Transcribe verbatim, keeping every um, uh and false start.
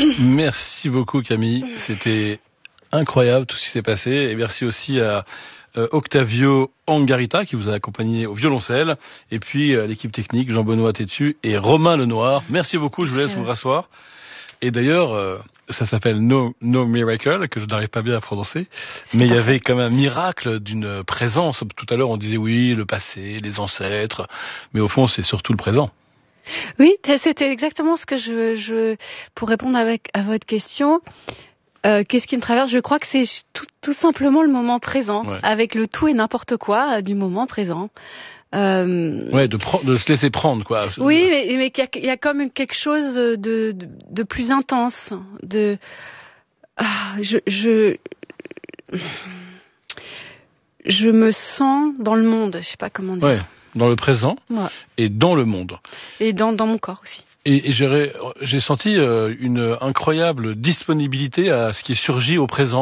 Merci beaucoup Camille, c'était incroyable tout ce qui s'est passé et merci aussi à euh, Octavio Angarita qui vous a accompagné au violoncelle et puis euh, l'équipe technique Jean-Benoît Tétu et Romain Lenoir. Merci beaucoup, je vous laisse vous rasseoir. Et d'ailleurs, euh, ça s'appelle No, No Miracle, que je n'arrive pas bien à prononcer, c'est mais il y avait quand même un miracle d'une présence. Tout à l'heure, on disait oui, le passé, les ancêtres, mais au fond, c'est surtout le présent. Oui, c'était exactement ce que je, je pour répondre avec à votre question. Euh, qu'est-ce qui me traverse? Je crois que c'est tout, tout simplement le moment présent, ouais. Avec le tout et n'importe quoi euh, du moment présent. Euh... Ouais, de, pre- de se laisser prendre, quoi. Oui, mais, mais qu'il y a, il y a comme quelque chose de, de, de plus intense. De, ah, je, je, je me sens dans le monde. Je sais pas comment dire. Ouais, dans le présent ouais. Et dans le monde. Et dans, dans mon corps aussi. Et, et j'ai, j'ai senti euh, une incroyable disponibilité à ce qui est surgi au présent.